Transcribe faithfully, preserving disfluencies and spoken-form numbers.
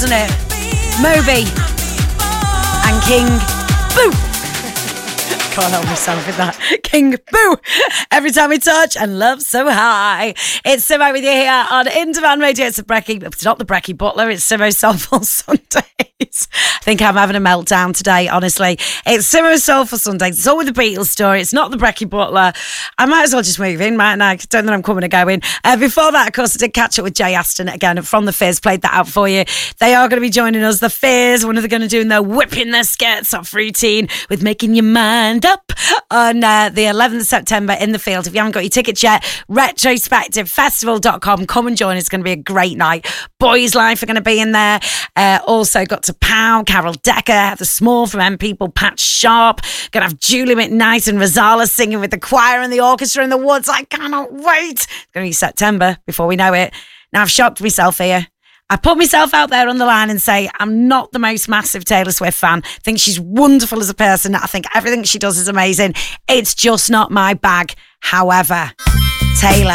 isn't it? Moby and King Boo. Can't help myself with that. King Boo. Every time we touch and love so high. It's Simo with you here on In Demand Radio. It's a Brekkie. It's not the Brekkie Butler. It's Simo Soulful Sundays. I think I'm having a meltdown today, honestly. It's Simo Soulful Sundays. It's all with the Beatles story. It's not the Brekkie Butler. I might as well just move in, mightn't I? I don't know I'm coming or going. Uh, before that, of course, I did catch up with Jay Aston again from The Fizz. Played that out for you. They are going to be joining us. The Fizz, what are they going to do in their whipping their skirts off routine with Making Your Mind Up on uh, the eleventh of September in the field. If you haven't got your tickets yet, retrospective festival dot com. Come and join. It's going to be a great night. Boys Life are going to be in there. Uh, also got to Pow, Carol Decker, The Small from M People, Pat Sharp. Going to have Julie McKnight and Rosala singing with the choir and the orchestra in the woods. I cannot wait. It's going to be September before we know it. Now, I've shocked myself here. I put myself out there on the line and say I'm not the most massive Taylor Swift fan. I think she's wonderful as a person. I think everything she does is amazing. It's just not my bag. However, Taylor